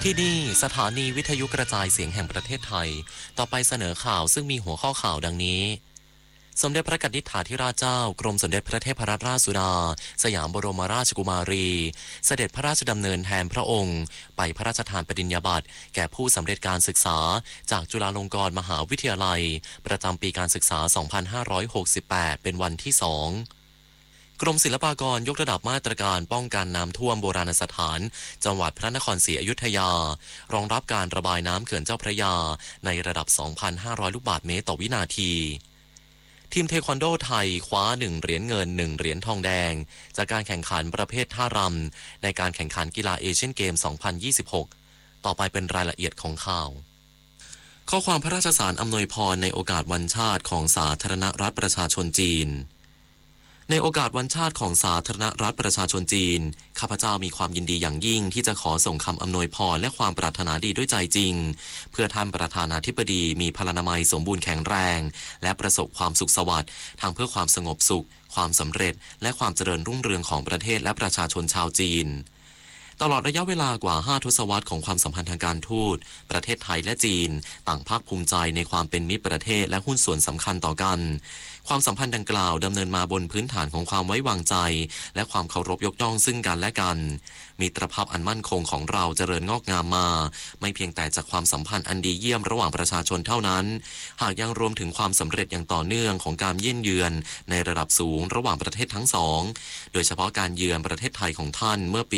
ที่นี่สถานีวิทยุกระจายเสียงแห่งประเทศไทยต่อไปเสนอข่าวซึ่งมีหัวข้อข่าวดังนี้สมเด็จพระกนิษฐาธิราชเจ้ากรมสมเด็จพระเทพรัตนราชสุดาสยามบรมราชกุมารีเสด็จพระราชดำเนินแทนพระองค์ไปพระราชทานปริญญาบัตรแก่ผู้สำเร็จการศึกษาจากจุฬาลงกรณ์มหาวิทยาลัยประจำปีการศึกษา 2568 เป็นวันที่ 2กรมศิลปากรยกระดับมาตรการป้องกันน้ำท่วมโบราณสถานจังหวัดพระนครศรีอยุธยารองรับการระบายน้ำเขื่อนเจ้าพระยาในระดับ 2,500 ลูกบาศก์เมตรต่อวินาทีทีมเทควันโดไทยคว้า1เหรียญเงิน1เหรียญทองแดงจากการแข่งขันประเภทท่ารำในการแข่งขันกีฬาเอเชียนเกม 2026 ต่อไปเป็นรายละเอียดของข่าวข้อความพระราชสารอำนวยพรในโอกาสวันชาติของสาธารณรัฐประชาชนจีนในโอกาสวันชาติของสาธารณรัฐประชาชนจีนข้าพเจ้ามีความยินดีอย่างยิ่งที่จะขอส่งคำอำนวยพรและความปรารถนาดีด้วยใจจริงเพื่อท่านประธานาธิบดีมีพลานามัยสมบูรณ์แข็งแรงและประสบความสุขสวัสดิ์ทั้งเพื่อความสงบสุขความสำเร็จและความเจริญรุ่งเรืองของประเทศและประชาชนชาวจีนตลอดระยะเวลากว่า5ทศวรรษของความสัมพันธ์ทางการทูตประเทศไทยและจีนต่างภาคภูมิใจในความเป็นมิตรประเทศและหุ้นส่วนสำคัญต่อกันความสัมพันธ์ดังกล่าวดำเนินมาบนพื้นฐานของความไว้วางใจและความเคารพยกย่องซึ่งกันและกันมิตรภาพอันมั่นคงของเราเจริญงอกงามมาไม่เพียงแต่จากความสัมพันธ์อันดีเยี่ยมระหว่างประชาชนเท่านั้นหากยังรวมถึงความสำเร็จอย่างต่อเนื่องของการเยี่ยมเยือนในระดับสูงระหว่างประเทศทั้งสองโดยเฉพาะการเยือนประเทศไทยของท่านเมื่อปี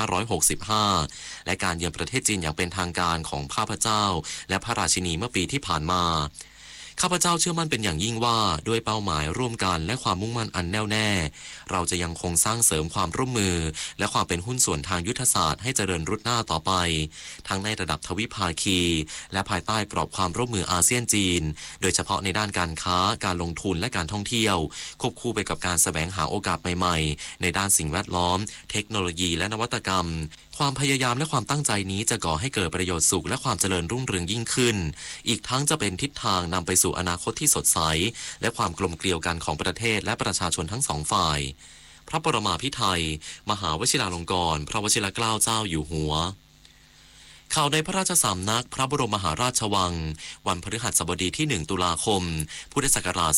2565 และการเยือนประเทศจีนอย่างเป็นทางการของข้าพเจ้าและพระราชินีเมื่อปีที่ผ่านมาข้าพเจ้าเชื่อมั่นเป็นอย่างยิ่งว่าด้วยเป้าหมายร่วมกันและความมุ่งมั่นอันแน่วแน่เราจะยังคงสร้างเสริมความร่วมมือและความเป็นหุ้นส่วนทางยุทธศาสตร์ให้เจริญรุดหน้าต่อไปทั้งในระดับทวิภาคีและภายใต้กรอบความร่วมมืออาเซียนจีนโดยเฉพาะในด้านการค้าการลงทุนและการท่องเที่ยวควบคู่ไปกับการแสวงหาโอกาสใหม่ๆในด้านสิ่งแวดล้อมเทคโนโลยีและนวัตกรรมความพยายามและความตั้งใจนี้จะก่อให้เกิดประโยชน์สุขและความเจริญรุ่งเรืองยิ่งขึ้นอีกทั้งจะเป็นทิศทางนำไปสู่อนาคตที่สดใสและความกลมเกลียวกันของประเทศและประชาชนทั้งสองฝ่ายพระปรมาภิไธยมหาวชิราลงกรณ์พระวชิรเกล้าเจ้าอยู่หัวข่าวในพระราชสำนักพระบรมมหาราชวังวันพฤหัสบดีที่1ตุลาคมพุทธศักราช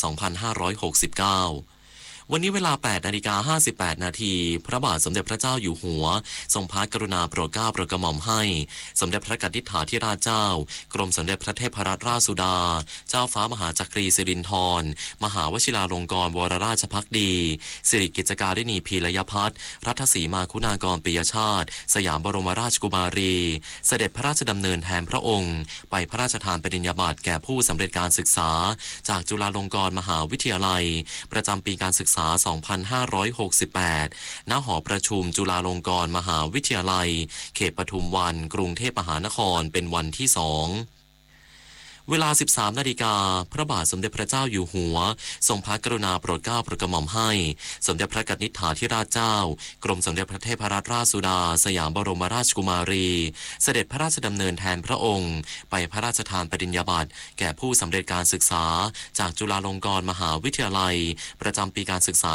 2569วันนี้เวลา 8:58 นาทีพระบาทสมเด็จพระเจ้าอยู่หัวทรงพระกรุณาโปรดเกล้าโปรดกระหม่อมให้สมเด็จพระกนิษฐาธิราชเจ้ากรมสมเด็จพระเทพรัตนราชสุดาเจ้าฟ้ามหาจักรีสิรินธรมหาวชิราลงกรณ์วรราชภักดีสิริกิจการิณีพีรยพัฒน์รัตศรีมาคุณากรปิยชาติสยามบรมราชกุมารีเสด็จพระราชดำเนินแทนพระองค์ไปพระราชทานปริญญาบัตรแก่ผู้สำเร็จการศึกษาจากจุฬาลงกรณ์มหาวิทยาลัยประจำปีการศึกษา 2568 ณ หอประชุมจุฬาลงกรณ์มหาวิทยาลัยเขตปทุมวันกรุงเทพมหานครเป็นวันที่ 2เวลา 13 นาฬิกาพระบาทสมเด็จพระเจ้าอยู่หัวทรงพระกรุณาโปรดเกล้าโปรดกระหม่อมให้สมเด็จพระกนิษฐาธิราชเจ้ากรมสมเด็จพระเทพรัตนราชสุดาสยามบรมราชกุมารีเสด็จพระราชดำเนินแทนพระองค์ไปพระราชทานปริญญาบัตรแก่ผู้สำเร็จการศึกษาจากจุฬาลงกรณ์มหาวิทยาลัยประจำปีการศึกษา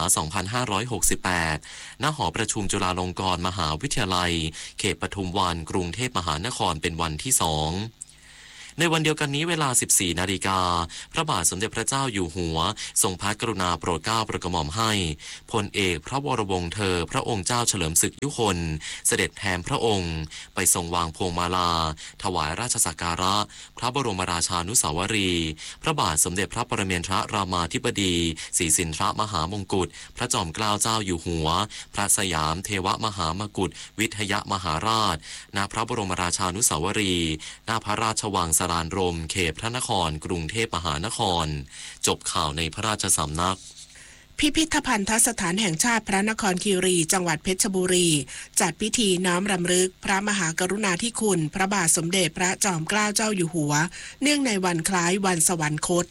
2568 ณ หอประชุมจุฬาลงกรณ์มหาวิทยาลัยเขตปทุมวันกรุงเทพมหานครเป็นวันที่ 2ในวันเดียวกันนี้เวลา 14 นาฬิกาพระบาทสมเด็จพระเจ้าอยู่หัวทรงพระกรุณาโปรดเกล้าโปรดกระหม่อมให้พลเอกพระวรวงศ์เธอพระองค์เจ้าเฉลิมศึกยุคนเสด็จแทนพระองค์ไปทรงวางพวงมาลาถวายราชสักการะพระบรมราชานุสาวรีย์พระบาทสมเด็จพระปรเมนทรรามาธิบดีศรีสินทรมหามงกุฎพระจอมเกล้าเจ้าอยู่หัวพระสยามเทวมหามกุฏวิทยมหาราชณพระบรมราชานุสาวรีย์ณพระราชวังสรานรมเขตพระนครกรุงเทพมหานครจบข่าวในพระราชสำนักพิพิธภัณฑสถานแห่งชาติพระนครคีรีจังหวัดเพชรบุรีจัดพิธีน้อมรำลึกพระมหากรุณาธิคุณพระบาทสมเด็จพระจอมเกล้าเจ้าอยู่หัวเนื่องในวันคล้ายวันสวรรคต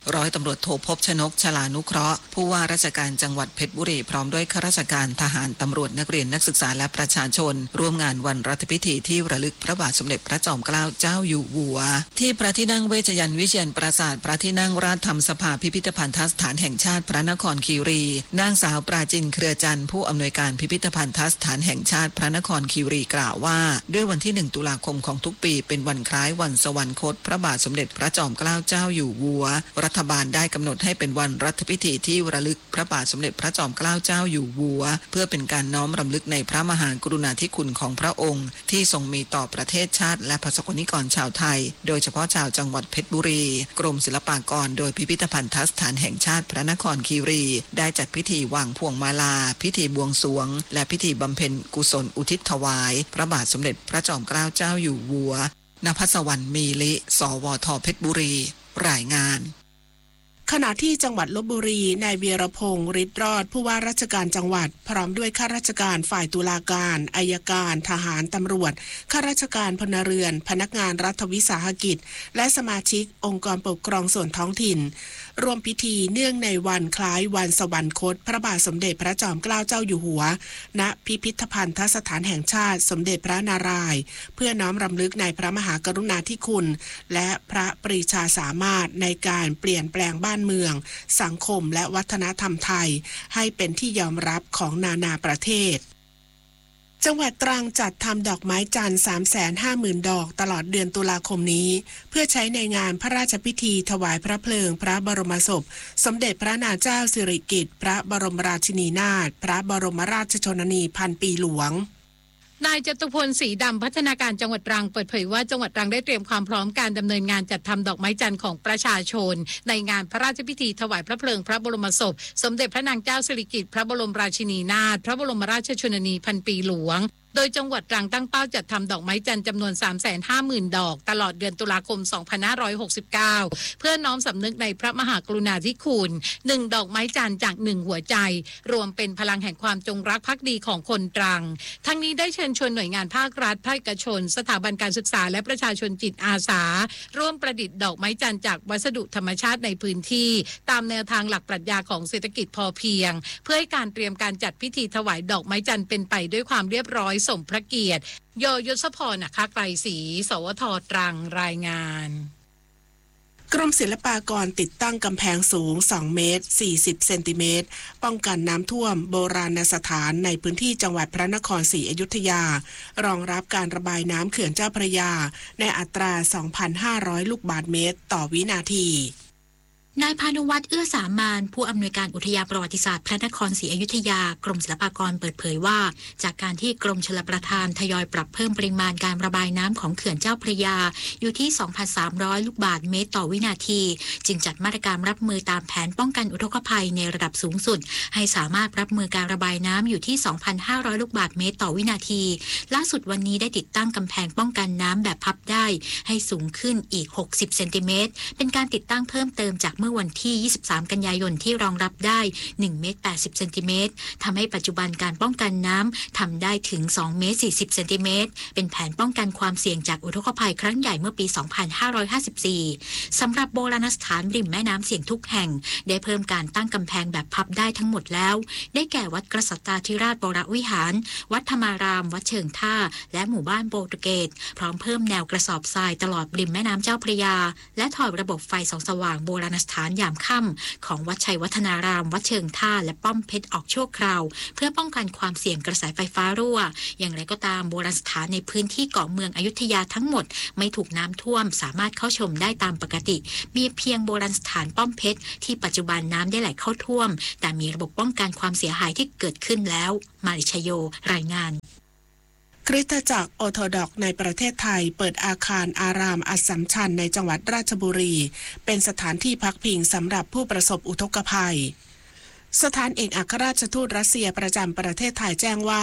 ร้อยตำรวจโทภพชนก ฉลานุเคราะห์ผู้ว่าราชการจังหวัดเพชรบุรีพร้อมด้วยข้าราชการทหารตำรวจนักเรียนนักศึกษาและประชาชนร่วมงานวันรัฐพิธีที่ระลึกพระบาทสมเด็จพระจอมเกล้าเจ้าอยู่หัวที่พระที่นั่งเวชยันต์วิเชียรปราสาทพระที่นั่งราชธรรมสภาพิพิธภัณฑสถานแห่งชาติพระนครคีรีนางสาวปราจินเครือจันทร์ผู้อำนวยการพิพิธภัณฑสถานแห่งชาติพระนครคีรีกล่าวว่าด้วยวันที่1 ตุลาคมของทุกปีเป็นวันคล้ายวันสวรรคตพระบาทสมเด็จพระจอมเกล้าเจ้าอยู่หัวรัฐบาลได้กำหนดให้เป็นวันรัฐพิธีที่ระลึกพระบาทสมเด็จพระจอมเกล้าเจ้าอยู่หัวเพื่อเป็นการน้อมรำลึกในพระมหากรุณาธิคุณของพระองค์ที่ทรงมีต่อประเทศชาติและประสบนิกรชาวไทยโดยเฉพาะชาวจังหวัดเพชรบุรีกรมศิลปากรโดยพิพิธภัณฑสถานแห่งชาติพระนครคีรีได้จัดพิธีวางพวงมาลาพิธีบวงสรวงและพิธีบำเพ็ญกุศลอุทิศถวายพระบาทสมเด็จพระจอมเกล้าเจ้าอยู่หัวณภัสวรรณมีลิสวท.เพชรบุรีรายงานขณะที่จังหวัดลพบุรีนายเวียรพงษ์ฤทธิ์รอดผู้ว่าราชการจังหวัดพร้อมด้วยข้าราชการฝ่ายตุลาการอัยการทหารตำรวจข้าราชการพลเรือนพนักงานรัฐวิสาหกิจและสมาชิกองค์กรปกครองส่วนท้องถิ่นร่วมพิธีเนื่องในวันคล้ายวันสวรรคตพระบาทสมเด็จพระจอมเกล้าเจ้าอยู่หัวณพิพิธภัณฑสถานแห่งชาติสมเด็จพระนารายณ์เพื่อน้อมรำลึกในพระมหากรุณาธิคุณและพระปรีชาสามารถในการเปลี่ยนแปลงบ้านเมืองสังคมและวัฒนธรรมไทยให้เป็นที่ยอมรับของนานาประเทศจังหวัดตรังจัดทำดอกไม้จันทร์ 350,000 ดอกตลอดเดือนตุลาคมนี้เพื่อใช้ในงานพระราชพิธีถวายพระเพลิงพระบรมศพสมเด็จพระนางเจ้าสิริกิติ์พระบรมราชินีนาถพระบรมราชชนนีพันปีหลวงนายจตุพลศรีดำพัฒนาการจังหวัดตรังเปิดเผยว่าจังหวัดตรังได้เตรียมความพร้อมการดำเนินงานจัดทำดอกไม้จันทร์ของประชาชนในงานพระราชพิธีถวายพระเพลิงพระบรมศพสมเด็จพระนางเจ้าสิริกิติ์พระบรมราชินีนาถพระบรมราชชนนีพันปีหลวงโดยจังหวัดตรังตั้งเป้าจัดทำดอกไม้จันทร์จำนวน 350,000 ดอกตลอดเดือนตุลาคม 2569 เพื่อน้อมสำนึกในพระมหากรุณาธิคุณ1ดอกไม้จันทร์จาก1หัวใจรวมเป็นพลังแห่งความจงรักภักดีของคนตรังทั้งนี้ได้เชิญชวนหน่วยงานภาครัฐภาคเอกชนสถาบันการศึกษาและประชาชนจิตอาสาร่วมประดิษฐ์ดอกไม้จันทร์จากวัสดุธรรมชาติในพื้นที่ตามแนวทางหลักปรัชญาของเศรษฐกิจพอเพียงเพื่อให้การเตรียมการจัดพิธีถวายดอกไม้จันทร์เป็นไปด้วยความเรียบร้อยสมพระเกียรติยศพรนะคะไกรศรีสวท.ตรังรายงานกรมศิลปากรติดตั้งกำแพงสูง2 เมตร 40 เซนติเมตรป้องกันน้ำท่วมโบราณสถานในพื้นที่จังหวัดพระนครศรีอยุธยารองรับการระบายน้ำเขื่อนเจ้าพระยาในอัตรา 2,500 ลูกบาศก์เมตรต่อวินาทีนายพานุวัฒน์เอื้อสามานผู้อำนวยการอุทยานประวัติศาสตร์พระนครศรีอยุธยากรมศิลปากรเปิดเผยว่าจากการที่กรมชลประทานทยอยปรับเพิ่มปริมาณการระบายน้ำของเขื่อนเจ้าพระยาอยู่ที่ 2,300 ลูกบาศก์เมตรต่อวินาทีจึงจัดมาตรการรับมือตามแผนป้องกันอุทกภัยในระดับสูงสุดให้สามารถรับมือการระบายน้ำอยู่ที่ 2,500 ลูกบาศก์เมตรต่อวินาทีล่าสุดวันนี้ได้ติดตั้งกำแพงป้องกันน้ำแบบพับได้ให้สูงขึ้นอีก60เซนติเมตรเป็นการติดตั้งเพิ่มเติมจากเมื่อวันที่ 23 กันยายนที่รองรับได้1 เมตร 80 เซนติเมตรทำให้ปัจจุบันการป้องกันน้ำทำได้ถึง2 เมตร 40 เซนติเมตรเป็นแผนป้องกันความเสี่ยงจากอุทกภัยครั้งใหญ่เมื่อปี 2554 สำหรับโบราณสถานริมแม่น้ำเสียงทุกแห่งได้เพิ่มการตั้งกำแพงแบบพับได้ทั้งหมดแล้วได้แก่วัดกษัตริย์ราชบวรวิหารวัดธรรมารามวัดเชิงท่าและหมู่บ้านโปรตุเกสพร้อมเพิ่มแนวกระสอบทรายตลอดริมแม่น้ำเจ้าพระยาและถอดระบบไฟส่องสว่างโบราณสถานยามค่ำของวัดชัยวัฒนารามวัดเชิงท่าและป้อมเพชรออกชั่วคราวเพื่อป้องกันความเสี่ยงกระแสไฟฟ้ารั่วอย่างไรก็ตามโบราณสถานในพื้นที่เกาะเมืองอยุธยาทั้งหมดไม่ถูกน้ำท่วมสามารถเข้าชมได้ตามปกติมีเพียงโบราณสถานป้อมเพชรที่ปัจจุบันน้ำได้ไหลเข้าท่วมแต่มีระบบป้องกันความเสียหายที่เกิดขึ้นแล้วมาริชโยรายงานคริสตจักรออร์โธดอกซ์ในประเทศไทยเปิดอาคารอารามอัสสัมชัญในจังหวัดราชบุรีเป็นสถานที่พักพิงสำหรับผู้ประสบอุทกภัยสถานเอกอัครราชทูตรัสเซียประจำประเทศไทยแจ้งว่า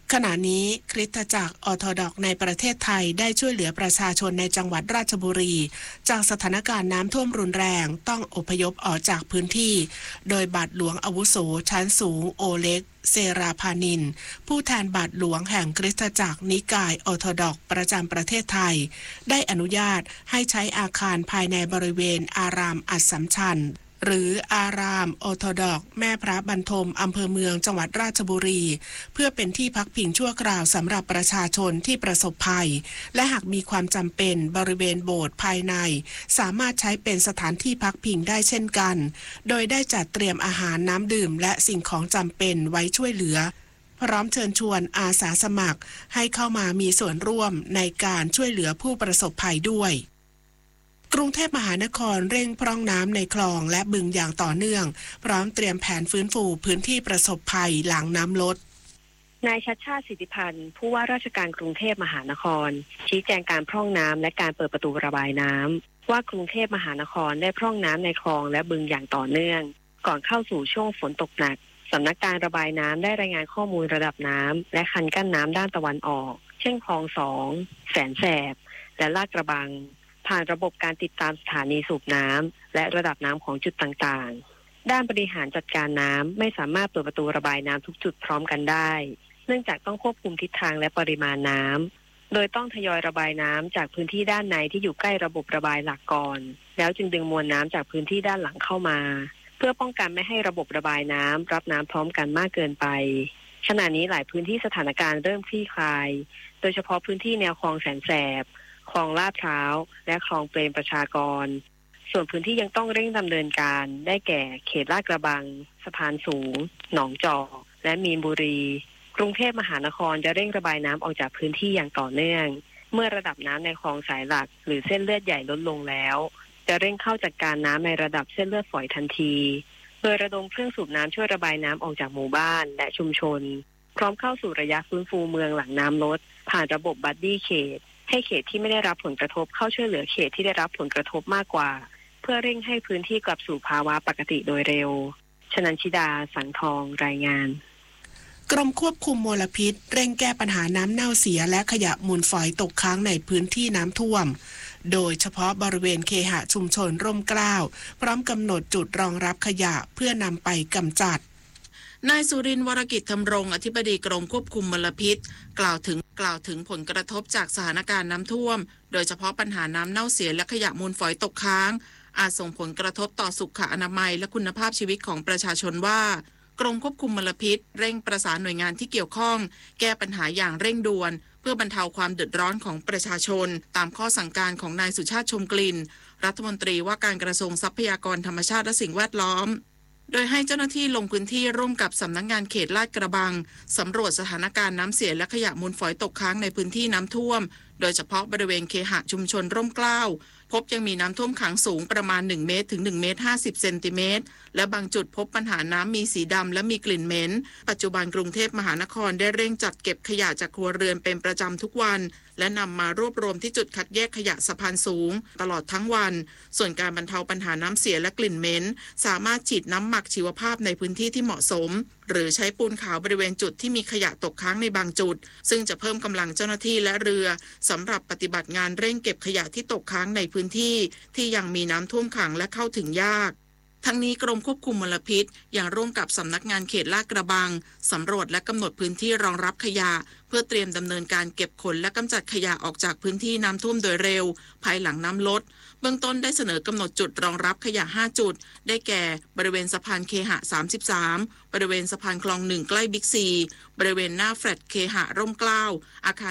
ขณะนี้คริสตจักรออร์โธดอกซ์ในประเทศไทยได้ช่วยเหลือประชาชนในจังหวัดราชบุรีจากสถานการณ์น้ำท่วมรุนแรงต้องอพยพออกจากพื้นที่โดยบาทหลวงอาวุโสชั้นสูงโอเล็กเซราพานินผู้แทนบาทหลวงแห่งคริสตจักรนิกายออร์โธดอกซ์ประจำประเทศไทยได้อนุญาตให้ใช้อาคารภายในบริเวณอารามอัสสัมชัญหรืออารามออร์โธดอกซ์แม่พระบรรทมอำเภอเมืองจังหวัดราชบุรีเพื่อเป็นที่พักพิงชั่วคราวสำหรับประชาชนที่ประสบภัยและหากมีความจำเป็นบริเวณโบสถ์ภายในสามารถใช้เป็นสถานที่พักพิงได้เช่นกันโดยได้จัดเตรียมอาหารน้ำดื่มและสิ่งของจำเป็นไว้ช่วยเหลือพร้อมเชิญชวนอาสาสมัครให้เข้ามามีส่วนร่วมในการช่วยเหลือผู้ประสบภัยด้วยกรุงเทพมหานครเร่งพร่องน้ำในคลองและบึงอย่างต่อเนื่องพร้อมเตรียมแผนฟื้นฟูพื้นที่ประสบภัยหลังน้ำลดนายชัชชาติสิทธิพันธ์ผู้ว่าราชการกรุงเทพมหานครชี้แจงการพร่องน้ำและการเปิดประตูระบายน้ำว่ากรุงเทพมหานครได้พร่องน้ำในคลองและบึงอย่างต่อเนื่องก่อนเข้าสู่ช่วงฝนตกหนักสำนักการระบายน้ำได้รายงานข้อมูลระดับน้ำและคันกั้นน้ำด้านตะวันออกเช่นคลอง2แสนแสบและลาดกระบังผ่านระบบการติดตามสถานีสูบน้ำและระดับน้ำของจุดต่างๆด้านบริหารจัดการน้ำไม่สามารถเปิดประตูระบายน้ำทุกจุดพร้อมกันได้เนื่องจากต้องควบคุมทิศทางและปริมาณน้ำโดยต้องทยอยระบายน้ำจากพื้นที่ด้านในที่อยู่ใกล้ระบบระบายหลักก่อนแล้วจึงดึงมวลน้ำจากพื้นที่ด้านหลังเข้ามาเพื่อป้องกันไม่ให้ระบบระบายน้ำรับน้ำพร้อมกันมากเกินไปขณะนี้หลายพื้นที่สถานการณ์เริ่มคลี่คลายโดยเฉพาะพื้นที่แนวคลองแสนแสบคลองลาดพร้าวและคลองเปรมประชากรส่วนพื้นที่ยังต้องเร่งดำเนินการได้แก่เขตลาดกระบังสะพานสูงหนองจอกและมีนบุรีกรุงเทพมหานครจะเร่งระบายน้ำออกจากพื้นที่อย่างต่อเนื่องเมื่อระดับน้ำในคลองสายหลักหรือเส้นเลือดใหญ่ลดลงแล้วจะเร่งเข้าจัดการน้ำในระดับเส้นเลือดฝอยทันทีโดยระดมเครื่องสูบน้ำช่วยระบายน้ำออกจากหมู่บ้านและชุมชนพร้อมเข้าสู่ระยะฟื้นฟูเมืองหลังน้ำลดผ่านระบบบัดดี้เขตให้เขตที่ไม่ได้รับผลกระทบเข้าช่วยเหลือเขตที่ได้รับผลกระทบมากกว่าเพื่อเร่งให้พื้นที่กลับสู่ภาวะปกติโดยเร็วชนันชิดาสังทองรายงานกรมควบคุมมลพิษเร่งแก้ปัญหาน้ำเน่าเสียและขยะมูลฝอยตกค้างในพื้นที่น้ำท่วมโดยเฉพาะบริเวณเคหะชุมชนร่มเกล้าพร้อมกำหนดจุดรองรับขยะเพื่อนำไปกำจัดนายสุรินทร์วรกิจธรรมรงค์อธิบดีกรมควบคุมมลพิษกล่าวถึงผลกระทบจากสถานการณ์น้ำท่วมโดยเฉพาะปัญหาน้ำเน่าเสียและขยะมูลฝอยตกค้างอาจส่งผลกระทบต่อสุขอนามัยและคุณภาพชีวิตของประชาชนว่ากรมควบคุมมลพิษเร่งประสานหน่วยงานที่เกี่ยวข้องแก้ปัญหาอย่างเร่งด่วนเพื่อบรรเทาความเดือดร้อนของประชาชนตามข้อสั่งการของนายสุชาติชมกลิ่นรัฐมนตรีว่าการกระทรวงทรัพยากรธรรมชาติและสิ่งแวดล้อมโดยให้เจ้าหน้าที่ลงพื้นที่ร่วมกับสำนักงานเขตลาดกระบังสำรวจสถานการณ์น้ำเสียและขยะมูลฝอยตกค้างในพื้นที่น้ำท่วมโดยเฉพาะบริเวณเคหะชุมชนร่มเกล้าพบยังมีน้ำท่วมขังสูงประมาณ1เมตรถึง1เมตร50เซนติเมตรและบางจุดพบปัญหาน้ำมีสีดำและมีกลิ่นเหม็นปัจจุบันกรุงเทพมหานครได้เร่งจัดเก็บขยะจากครัวเรือนเป็นประจำทุกวันและนำมารวบรวมที่จุดคัดแยกขยะสะพานสูงตลอดทั้งวันส่วนการบรรเทาปัญหาน้ำเสียและกลิ่นเหม็นสามารถฉีดน้ำหมักชีวภาพในพื้นที่ที่เหมาะสมหรือใช้ปูนขาวบริเวณจุดที่มีขยะตกค้างในบางจุดซึ่งจะเพิ่มกำลังเจ้าหน้าที่และเรือสำหรับปฏิบัติงานเร่งเก็บขยะที่ตกค้างในพื้นที่ที่ยังมีน้ำท่วมขังและเข้าถึงยากทั้งนี้กรมควบคุมมลพิษยังร่วมกับสำนักงานเขตลาดกระบังสำรวจและกำหนดพื้นที่รองรับขยะเพื่อเตรียมดำเนินการเก็บขนและกำจัดขยะออกจากพื้นที่น้ำท่วมโดยเร็วภายหลังน้ำลดเบื้องต้นได้เสนอกำหนดจุดรองรับขยะ5จุดได้แก่บริเวณสะพานเคหะ33บริเวณสะพานคลอง1ใกล้บิ๊กซีบริเวณหน้าแฟลตเคหะร่มเกล้าอาคาร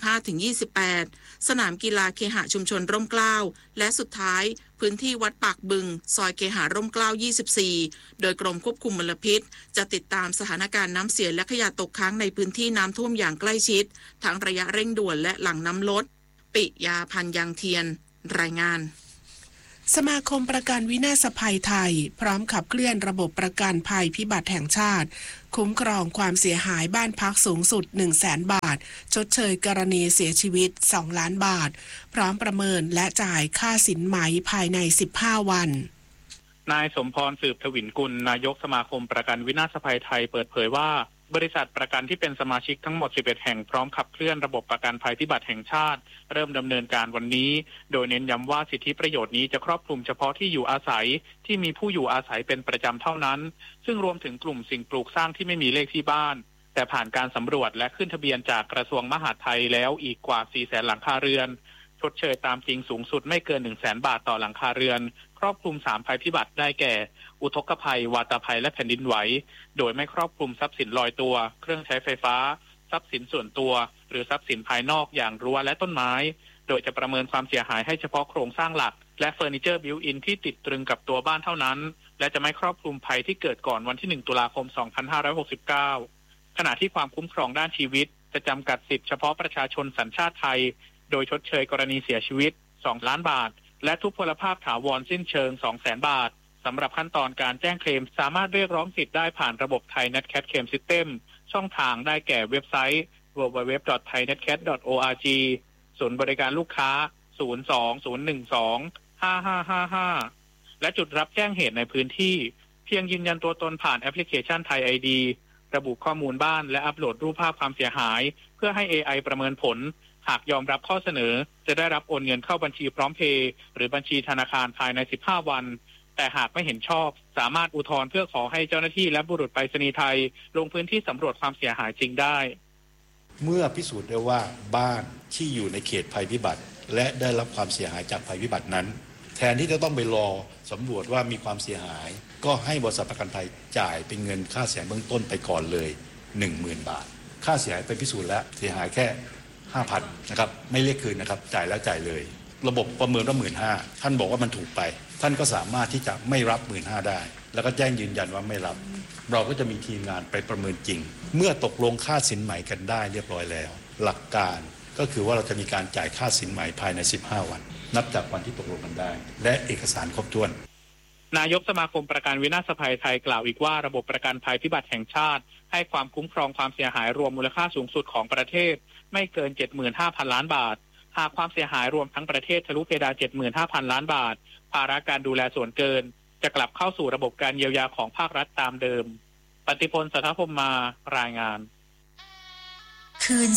25-28 สนามกีฬาเคหะชุมชนร่มเกล้าและสุดท้ายพื้นที่วัดปากบึงซอยเคหะร่มเกล้า24โดยกรมควบคุมมลพิษจะติดตามสถานการณ์น้ำเสียและขยะตกค้างในพื้นที่น้ำท่วมอย่างใกล้ชิดทั้งระยะเร่งด่วนและหลังน้ำลดปิยาพันธ์ยังเทียนรายงานสมาคมประกันวินาศภัยไทยพร้อมขับเคลื่อนระบบประกันภัยพิบัติแห่งชาติคุ้มครองความเสียหายบ้านพักสูงสุด 100,000 บาทชดเชยกรณีเสียชีวิต2ล้านบาทพร้อมประเมินและจ่ายค่าสินไหมภายใน15วันนายสมพรสืบทวินกุลนายกสมาคมประกันวินาศภัยไทยเปิดเผยว่าบริษัทประกันที่เป็นสมาชิกทั้งหมด11แห่งพร้อมขับเคลื่อนระบบประกันภัยพิบัติแห่งชาติเริ่มดำเนินการวันนี้โดยเน้นย้ำว่าสิทธิประโยชน์นี้จะครอบคลุมเฉพาะที่อยู่อาศัยที่มีผู้อยู่อาศัยเป็นประจำเท่านั้นซึ่งรวมถึงกลุ่มสิ่งปลูกสร้างที่ไม่มีเลขที่บ้านแต่ผ่านการสำรวจและขึ้นทะเบียนจากกระทรวงมหาดไทยแล้วอีกกว่า 400,000 หลังคาเรือนชดเชยตามจริงสูงสุดไม่เกิน 100,000 บาทต่อหลังคาเรือนครอบคลุม3ภัยพิบัติได้แก่อุทกภัยวาตภัยและแผ่นดินไหวโดยไม่ครอบคลุมทรัพย์สินลอยตัวเครื่องใช้ไฟฟ้าทรัพย์สินส่วนตัวหรือทรัพย์สินภายนอกอย่างรั้วและต้นไม้โดยจะประเมินความเสียหายให้เฉพาะโครงสร้างหลักและเฟอร์นิเจอร์บิวอินที่ติดตรึงกับตัวบ้านเท่านั้นและจะไม่ครอบคลุมภัยที่เกิดก่อนวันที่1ตุลาคม2569ขณะที่ความคุ้มครองด้านชีวิตจะจำกัดสิทธิเฉพาะประชาชนสัญชาติไทยโดยชดเชยกรณีเสียชีวิต2 ล้านบาทและทุพพลภาพถาวรสิ้นเชิง 200,000 บาทสำหรับขั้นตอนการแจ้งเคลมสามารถเรียกร้องสิทธิ์ได้ผ่านระบบ ThaiNetCat Claim System ช่องทางได้แก่เว็บไซต์ www.thainetcat.org ศูนย์บริการลูกค้า 020125555 และจุดรับแจ้งเหตุในพื้นที่เพียงยืนยันตัวตนผ่านแอปพลิเคชัน Thai ID ระบุข้อมูลบ้านและอัปโหลดรูปภาพความเสียหายเพื่อให้ AI ประเมินผลหากยอมรับข้อเสนอจะได้รับโอนเงินเข้าบัญชีพร้อมเพย์หรือบัญชีธนาคารภายใน15 วันแต่หากไม่เห็นชอบสามารถอุทธรณ์เพื่อขอให้เจ้าหน้าที่และบุรุษไปรษณีย์ไทยลงพื้นที่สำรวจความเสียหายจริงได้เมื่อพิสูจน์ได้ว่าบ้านที่อยู่ในเขตภัยพิบัติและได้รับความเสียหายจากภัยพิบัตินั้นแทนที่จะต้องไปรอสำรวจว่ามีความเสียหายก็ให้บริษัทประกันภัยจ่ายเป็นเงินค่าเสียหายเบื้องต้นไปก่อนเลย 10,000 บาทค่าเสียหายไปพิสูจน์แล้วเสียหายแค่ 5,000 นะครับไม่เรียกคืนนะครับจ่ายแล้วจ่ายเลยระบบประเมินว่า 15,000 ท่านบอกว่ามันถูกไปท่านก็สามารถที่จะไม่รับ 15,000 ได้แล้วก็แจ้งยืนยันว่าไม่รับเราก็จะมีทีมงานไปประเมินจริงเมื่อตกลงค่าสินไหมกันได้เรียบร้อยแล้วหลักการก็คือว่าเราจะมีการจ่ายค่าสินไหมภายใน15 วันนับจากวันที่ตกลงกันได้และเอกสารครบถ้วนนายกสมาคมประกันวินาศภัยไทยกล่าวอีกว่าระบบประกันภัยพิบัติแห่งชาติให้ความคุ้มครองความเสียหายรวมมูลค่าสูงสุดของประเทศไม่เกิน 75,000 ล้านบาทหากความเสียหายรวมทั้งประเทศทะลุเพดาน 75,000 ล้านบาทภาระการดูแลส่วนเกินจะกลับเข้าสู่ระบบการเยียวยาของภาครัฐตามเดิมปฏิพล สัทธพรหมารายงานคืน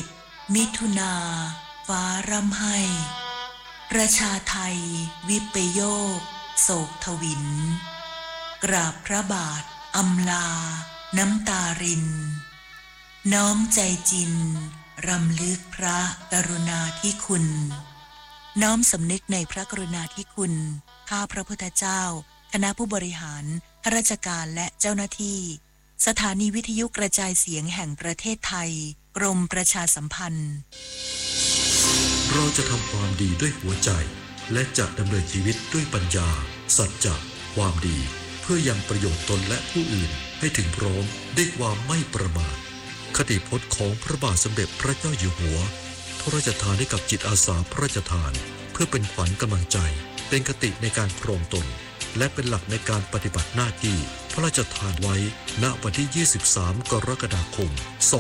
11มิถุนาฟ้าร่ำไห้ประชาไทยวิปโยคโศกทวินกราบพระบาทอำลาน้ำตารินน้อมใจจินรำลึกพระกรุณาธิคุณน้อมสำนึกในพระกรุณาธิคุณข้าพระพุทธเจ้าคณะผู้บริหารข้าราชการและเจ้าหน้าที่สถานีวิทยุกระจายเสียงแห่งประเทศไทยกรมประชาสัมพันธ์เราจะทำความดีด้วยหัวใจและจะดำเนินชีวิตด้วยปัญญาสัจจะความดีเพื่อยังประโยชน์ตนและผู้อื่นให้ถึงพร้อมด้วยความไม่ประมาทคติพจน์ของพระบาทสมเด็จพระเจ้าอยู่หัวพระราชทานให้กับจิตอาสาพระราชทานเพื่อเป็นขวัญกำลังใจเป็นคติในการครองตนและเป็นหลักในการปฏิบัติหน้าที่พระราชทานไว้ณวันที่ 23 กรกฎาคม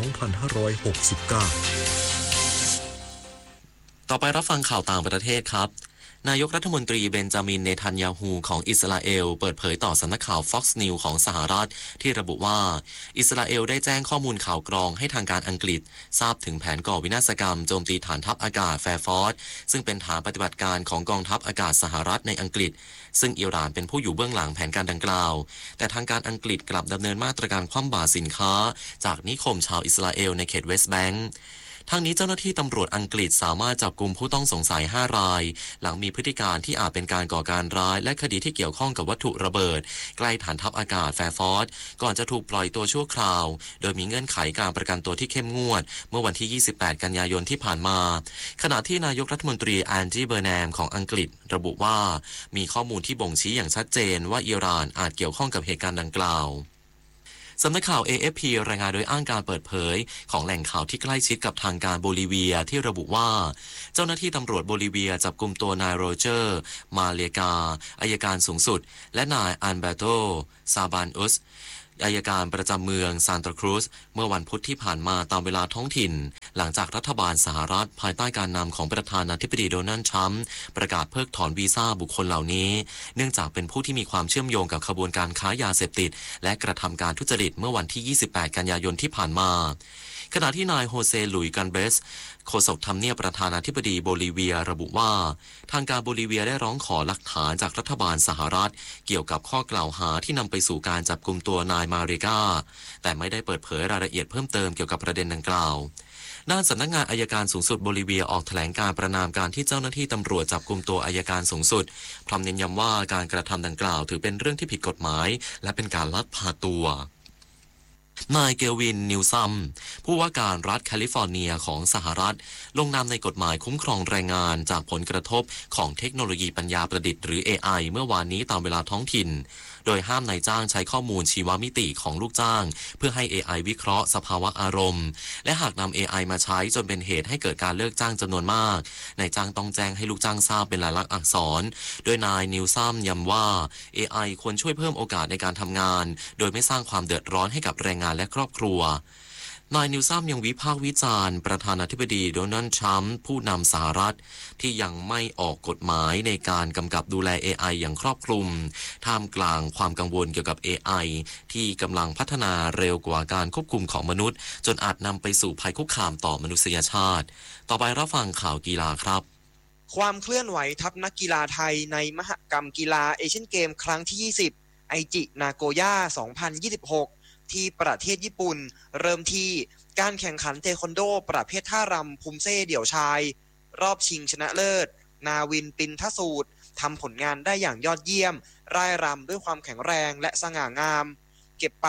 2569 ต่อไปรับฟังข่าวต่างประเทศครับนายกรัฐมนตรีเบนจามินเนทันยาฮูของอิสราเอลเปิดเผยต่อสำนักข่าว Fox News ของสหรัฐที่ระบุว่าอิสราเอลได้แจ้งข้อมูลข่าวกรองให้ทางการอังกฤษทราบถึงแผนก่อวินาศกรรมโจมตีฐานทัพอากาศแฟร์ฟอร์ดซึ่งเป็นฐานปฏิบัติการของกองทัพอากาศสหรัฐในอังกฤษซึ่งอิหร่านเป็นผู้อยู่เบื้องหลังแผนการดังกล่าวแต่ทางการอังกฤษกลับดำเนินมาตรการคว่ำบาตรสินค้าจากนิคมชาวอิสราเอลในเขตเวสต์แบงก์ทางนี้เจ้าหน้าที่ตำรวจอังกฤษสามารถจับกุมผู้ต้องสงสัย5 รายหลังมีพฤติการที่อาจเป็นการก่อการร้ายและคดีที่เกี่ยวข้องกับวัตถุระเบิดใกล้ฐานทัพอากาศแฟร์ฟอร์ดก่อนจะถูกปล่อยตัวชั่วคราวโดยมีเงื่อนไขการประกันตัวที่เข้มงวดเมื่อวันที่ 28 กันยายนที่ผ่านมาขณะที่นายกรัฐมนตรีแอนจี้เบอร์แนมของอังกฤษระบุว่ามีข้อมูลที่บ่งชี้อย่างชัดเจนว่าอิหร่านอาจเกี่ยวข้องกับเหตุการณ์ดังกล่าวสำนักข่าว AFP รายงานโดยอ้างการเปิดเผยของแหล่งข่าวที่ใกล้ชิดกับทางการโบลิเวียที่ระบุว่าเจ้าหน้าที่ตำรวจโบลิเวียจับกุมตัวนายโรเจอร์มาเลกาอัยการสูงสุดและนายอันเบโตซาบานอุสอัยการประจำเมืองซานตาครูซเมื่อวันพุธที่ผ่านมาตามเวลาท้องถิ่นหลังจากรัฐบาลสหรัฐภายใต้การนำของประธานาธิบดีโดนัลด์ทรัมป์ประกาศเพิกถอนวีซ่าบุคคลเหล่านี้เนื่องจากเป็นผู้ที่มีความเชื่อมโยงกับขบวนการค้ายาเสพติดและกระทำการทุจริตเมื่อวันที่28กันยายนที่ผ่านมาขณะที่นายโฮเซลุยกันเบสโฆษกทำเนียบประธานาธิบดีโบลิเวียระบุว่าทางการโบลิเวียได้ร้องขอหลักฐานจากรัฐบาลสหรัฐเกี่ยวกับข้อกล่าวหาที่นำไปสู่การจับกุมตัวนายมาเรกาแต่ไม่ได้เปิดเผยรายละเอียดเพิ่มเติมเกี่ยวกับประเด็นดังกล่าวด้านสำนักงานอัยการสูงสุดโบลิเวียออกแถลงการประณามการที่เจ้าหน้าที่ตำรวจจับกุมตัวอัยการสูงสุดพร้อมเน้นย้ำว่าการกระทำดังกล่าวถือเป็นเรื่องที่ผิดกฎหมายและเป็นการลักพาตัวนายเกลวินนิวซัมผู้ว่าการรัฐแคลิฟอร์เนียของสหรัฐลงนามในกฎหมายคุ้มครองแรงงานจากผลกระทบของเทคโนโลยีปัญญาประดิษฐ์หรือ AI เมื่อวานนี้ตามเวลาท้องถิ่นโดยห้ามนายจ้างใช้ข้อมูลชีวมิติของลูกจ้างเพื่อให้ AI วิเคราะห์สภาวะอารมณ์และหากนำ AI มาใช้จนเป็นเหตุให้เกิดการเลิกจ้างจำนวนมากนายจ้างต้องแจ้งให้ลูกจ้างทราบเป็นลายลักษณ์อักษรโดยนายนิวซัมย้ำว่า AI ควรช่วยเพิ่มโอกาสในการทำงานโดยไม่สร้างความเดือดร้อนให้กับแรงงานและครอบครัวนายนิวซัมยังวิพากษ์วิจารณ์ประธานาธิบดีโดนัลด์ทรัมป์ผู้นำสหรัฐที่ยังไม่ออกกฎหมายในการกำกับดูแล AI อย่างครอบคลุมท่ามกลางความกังวลเกี่ยวกับ AI ที่กำลังพัฒนาเร็วกว่าการควบคุมของมนุษย์จนอาจนำไปสู่ภัยคุกคามต่อมนุษยชาติต่อไปรับฟังข่าวกีฬาครับความเคลื่อนไหวทัพนักกีฬาไทยในมหกรรมกีฬาเอเชียนเกมครั้งที่20ไอจินาโกย่า2026ที่ประเทศญี่ปุ่นเริ่มที่การแข่งขันเทควันโดประเภทท่ารำภูมิเซ่เดี่ยวชายรอบชิงชนะเลิศนาวินปินทสูตรทำผลงานได้อย่างยอดเยี่ยมร่ายรำด้วยความแข็งแรงและสง่างามเก็บไป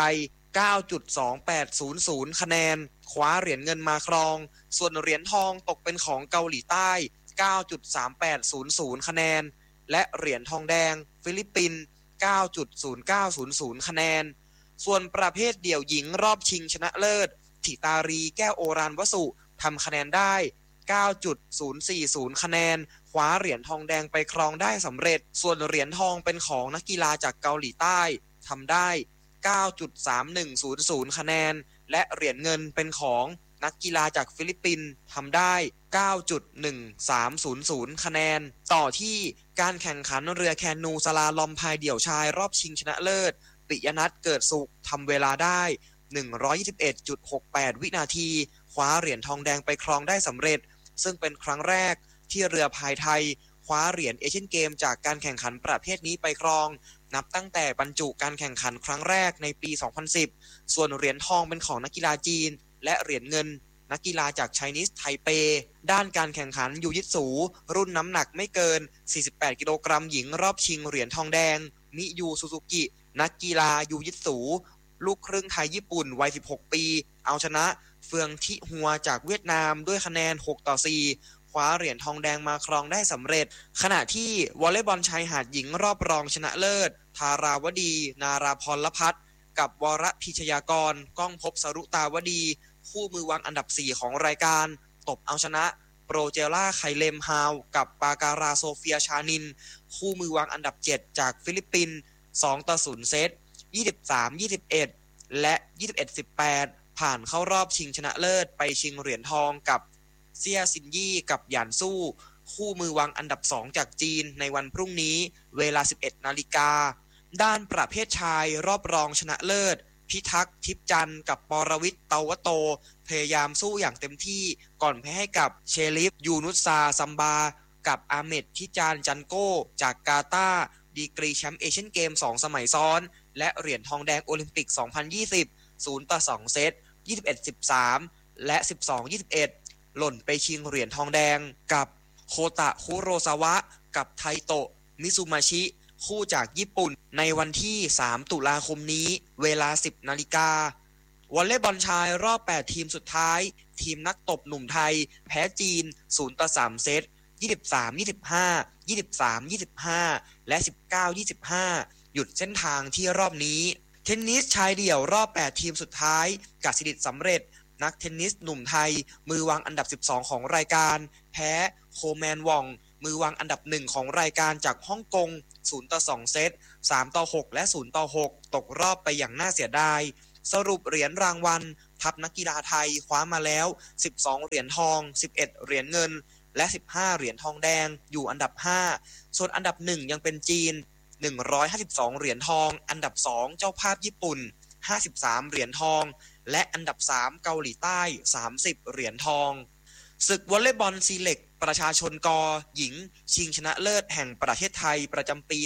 9.2800 คะแนนคว้าเหรียญเงินมาครองส่วนเหรียญทองตกเป็นของเกาหลีใต้ 9.3800 คะแนนและเหรียญทองแดงฟิลิปปินส์ 9.0900 คะแนนส่วนประเภทเดี่ยวหญิงรอบชิงชนะเลิศธิตารีแก้วโอรานวสุทำคะแนนได้ 9.040 คะแนนคว้าเหรียญทองแดงไปครองได้สำเร็จส่วนเหรียญทองเป็นของนักกีฬาจากเกาหลีใต้ทำได้ 9.3100 คะแนนและเหรียญเงินเป็นของนักกีฬาจากฟิลิปปินส์ทำได้ 9.1300 คะแนนต่อที่การแข่งขันเรือแคนูสลาลอมพายเดี่ยวชายรอบชิงชนะเลิศปิยนัทเกิดสุขทำเวลาได้ 121.68 วินาทีคว้าเหรียญทองแดงไปครองได้สำเร็จซึ่งเป็นครั้งแรกที่เรือพายไทยคว้าเหรียญเอเชียนเกมจากการแข่งขันประเภทนี้ไปครองนับตั้งแต่บรรจุการแข่งขันครั้งแรกในปี 2010 ส่วนเหรียญทองเป็นของนักกีฬาจีนและเหรียญเงินนักกีฬาจากไชนีสไทเปด้านการแข่งขันยูยิตสูรุ่นน้ำหนักไม่เกิน 48 กิโลกรัมหญิงรอบชิงเหรียญทองแดงมิยูซูซูกินักกีฬายูยิตสูลูกครึ่งไทยญี่ปุ่นวัย 16 ปีเอาชนะเฟืองทิฮัวจากเวียดนามด้วยคะแนน 6-4 คว้าเหรียญทองแดงมาครองได้สำเร็จขณะที่วอลเลย์บอลชายหาดหญิงรอบรองชนะเลิศธาราวดีนาราพรพัฒน์กับวรพิชยากรก้องภพสรุตาวดีคู่มือวางอันดับ 4 ของรายการตบเอาชนะโปรเจล่าไคเลมฮาวกับปาการาโซเฟียชานินคู่มือวางอันดับ 7 จากฟิลิปปินส์ 2-0 เซต 23-21 และ 21-18 ผ่านเข้ารอบชิงชนะเลิศไปชิงเหรียญทองกับเซียซินยี่กับหยานสู้คู่มือวางอันดับ 2 จากจีนในวันพรุ่งนี้เวลา 11 นาฬิกาด้านประเภทชายรอบรองชนะเลิศพิทักษ์ทิพย์จันทร์กับปรวิทย์เตาวโตพยายามสู้อย่างเต็มที่ก่อนแพ้ให้กับเชลิฟยูนุสซาซัมบากับอาเมดทิจานจันโกจากกาตาร์ดีกรีแชมป์เอเชียนเกม2 สมัยซ้อนและเหรียญทองแดงโอลิมปิก 2020 0-2 เซต 21-13 และ 12-21 หล่นไปชิงเหรียญทองแดงกับโคตะคุโรซาวะกับไทโตะมิซุมาชิคู่จากญี่ปุ่นในวันที่ 3 ตุลาคมนี้เวลา 10 นาฬิกาวอลเลย์บอลชายรอบ 8 ทีมสุดท้ายทีมนักตบหนุ่มไทยแพ้จีน 0-3 เซต 23-25 23-25 และ 19-25 หยุดเส้นทางที่รอบนี้เทนนิสชายเดี่ยวรอบ 8 ทีมสุดท้ายกสิดิษฐ์สำเร็จนักเทนนิสหนุ่มไทยมือวางอันดับ 12 ของรายการแพ้โคแมนวองมือวางอันดับ1ของรายการจากฮ่องกง0-2 เซต3-6และ0-6ตกรอบไปอย่างน่าเสียดายสรุปเหรียญรางวัลทัพนักกีฬาไทยคว้ามาแล้ว12เหรียญทอง11เหรียญเงินและ15เหรียญทองแดงอยู่อันดับ5ส่วนอันดับ1ยังเป็นจีน152เหรียญทองอันดับ2เจ้าภาพญี่ปุ่น53เหรียญทองและอันดับ3เกาหลีใต้30เหรียญทองศึกวอลเลย์บอลซีเล็กประชาชนกหญิงชิงชนะเลิศแห่งประเทศไทยประจำปี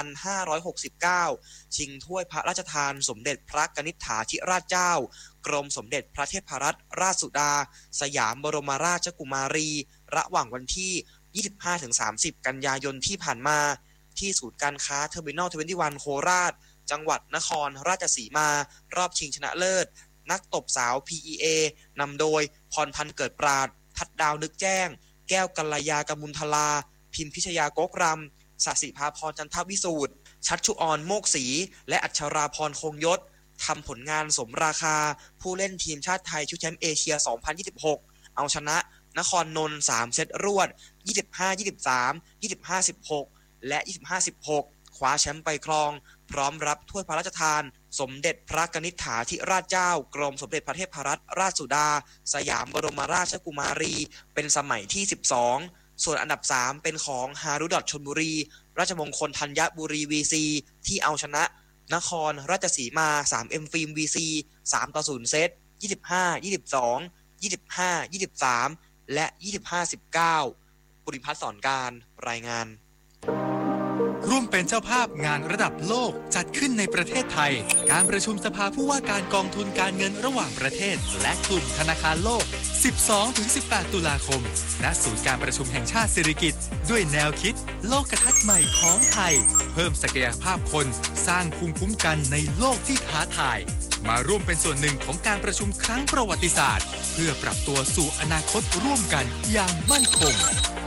2569 ชิงถ้วยพระราชทานสมเด็จพระกนิษฐาธิราชเจ้ากรมสมเด็จพระเทพรัตนราชสุดาสยามบรมราชกุมารีระหว่างวันที่ 25-30 กันยายนที่ผ่านมาที่ศูนย์การค้าเทอร์มินอล 21 โคราชจังหวัดนครราชสีมารอบชิงชนะเลิศนักตบสาว PEA นำโดยพรพันธ์เกิดปราดทัดดาวนึกแจ้งแก้วกัลยากมุลทลาพิมพิชยาโกกรำศศิภาพรจันทวิสูตรชัชชุออนโมกศรีและอัชราพรคงยศทำผลงานสมราคาผู้เล่นทีมชาติไทยชุดแชมป์เอเชีย 2026 เอาชนะนครนนท์3เซตรวด 25-23 25-16 และ 25-16 คว้าแชมป์ไปครองพร้อมรับถ้วยพระราชทานสมเด็จพระกนิษฐาธิราชเจ้ากรมสมเด็จพระเทพรัตนราชสุดาสยามบรมราชกุมารีเป็นสมัยที่12ส่วนอันดับ3เป็นของฮารุดอทชลบุรีราชมงคลธัญบุรี VC ที่เอาชนะนครราชสีมา 3M ฟิล์ม VC 3-0 เซต 25-22 25-23 และ 25-19 ปุริพัฒน์สอนการรายงานร่วมเป็นเจ้าภาพงานระดับโลกจัดขึ้นในประเทศไทยการประชุมสภาผู้ว่าการกองทุนการเงินระหว่างประเทศและกลุ่มธนาคารโลก 12-18 ตุลาคมณศูนย์การประชุมแห่งชาติสิริกิติ์ด้วยแนวคิดโลกทัศน์ใหม่ของไทยเพิ่มศักยภาพคนสร้างภูมิคุ้มกันในโลกที่ท้าทายมาร่วมเป็นส่วนหนึ่งของการประชุมครั้งประวัติศาสตร์เพื่อปรับตัวสู่อนาคตร่วมกันอย่างมั่นคง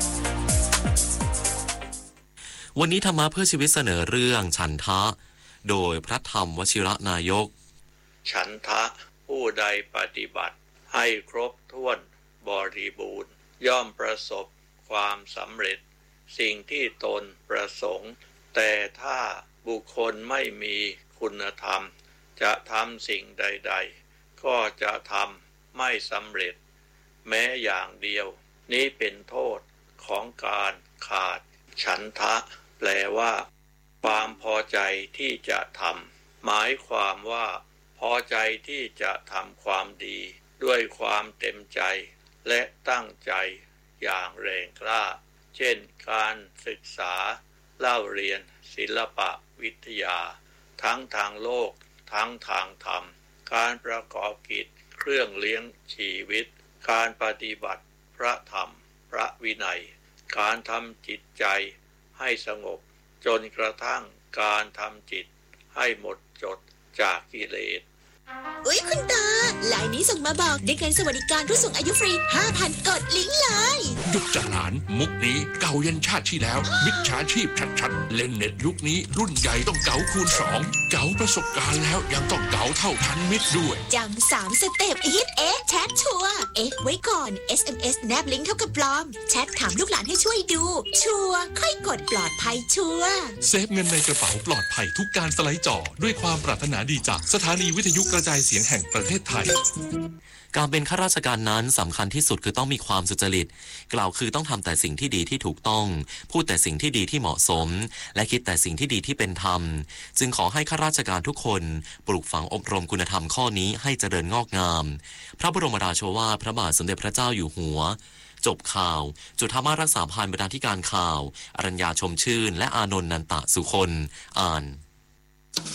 วันนี้ธรรมะเพื่อชีวิตเสนอเรื่องฉันทะโดยพระธรรมวชิระนายกฉันทะผู้ใดปฏิบัติให้ครบถ้วนบริบูรณ์ย่อมประสบความสำเร็จสิ่งที่ตนประสงค์แต่ถ้าบุคคลไม่มีคุณธรรมจะทำสิ่งใดๆก็จะทำไม่สำเร็จแม้อย่างเดียวนี้เป็นโทษของการขาดฉันทะแปลว่าความพอใจที่จะทำหมายความว่าพอใจที่จะทำความดีด้วยความเต็มใจและตั้งใจอย่างแรงกล้าเช่นการศึกษาเล่าเรียนศิลปวิทยาทั้งทางโลกทั้งทางธรรมการประกอบกิจเครื่องเลี้ยงชีวิตการปฏิบัติพระธรรมพระวินัยการทำจิตใจให้สงบจนกระทั่งการทำจิตให้หมดจดจากกิเลสอุ๊ยคุณตาไลน์นี้ส่งมาบอกได้เงินสวัสดิการผู้สูงอายุฟรี 5,000 กดลิงก์เลยหยุดจะหลานมุกนี้เก่ายันชาติที่แล้วมิจฉาชีพชัดๆเล่นเน็ตยุคนี้รุ่นใหญ่ต้องเก๋าคูณ2เก๋าประสบการณ์แล้วยังต้องเก๋าเท่าทันมิตรด้วยจำ3สเต็ปฮิตแชทชัวร์ไว้ก่อน SMS แนบลิงก์เท่ากับปลอมแชทถามลูกหลานให้ช่วยดูชัวร์ค่อยกดปลอดภัยชัวร์เซฟเงินในกระเป๋าปลอดภัยทุกการสไลด์จอด้วยความปรารถนาดีจากสถานีวิทยุกระจายเสียงแห่งประเทศไทยการเป็นข้าราชการนั้นสำคัญที่สุดคือต้องมีความสุจริตกล่าวคือต้องทำแต่สิ่งที่ดีที่ถูกต้องพูดแต่สิ่งที่ดีที่เหมาะสมและคิดแต่สิ่งที่ดีที่เป็นธรรมจึงขอให้ข้าราชการทุกคนปลูกฝังอบรมคุณธรรมข้อนี้ให้เจริญงอกงามพระบรมราโชวาทพระบาทสมเด็จพระเจ้าอยู่หัวจบข่าวจุฑามาสรักษาพันธ์บรรณาธิการข่าวอรัญญาชมชื่นและอานนท์นันตะสุคนอ่าน